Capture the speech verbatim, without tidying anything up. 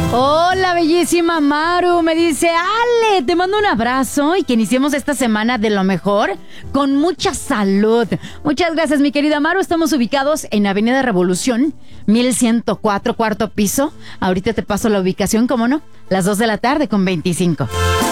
Hola, bellísima Maru. Me dice, Ale, te mando un abrazo y que iniciemos esta semana de lo mejor, con mucha salud. Muchas gracias, mi querida Maru. Estamos ubicados en Avenida Revolución, mil ciento cuatro, cuarto piso. Ahorita te paso la ubicación, ¿cómo no? Las dos de la tarde con veinticinco.